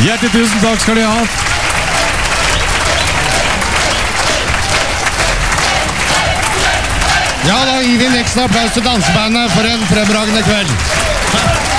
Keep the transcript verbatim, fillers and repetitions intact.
Hjertelig tusen takk skal de ha. Ja, da gir vi en ekstra applaus til dansebandet for en fremragende kveld.